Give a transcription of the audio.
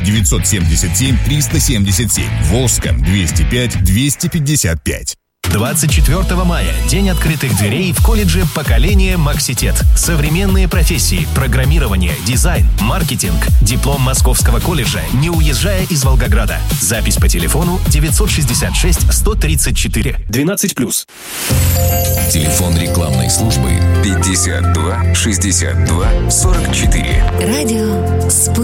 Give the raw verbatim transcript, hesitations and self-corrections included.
девятьсот семьдесят семь триста семьдесят семь. Волжском двести пять двести пятьдесят пять. двадцать четвёртого мая. День открытых дверей в колледже «Поколение Макситет». Современные профессии, программирование, дизайн, маркетинг. Диплом Московского колледжа, не уезжая из Волгограда. Запись по телефону девятьсот шестьдесят шесть сто тридцать четыре двенадцать плюс. Телефон рекламной службы пятьдесят два шестьдесят два сорок четыре. Радио «Спутник».